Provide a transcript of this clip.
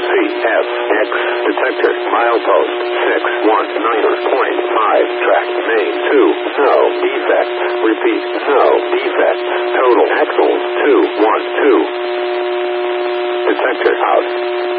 CFX. Detector. Milepost 619.5. Track. Main 2. No defects. Repeat. No defects. Total axles 212. Detector out.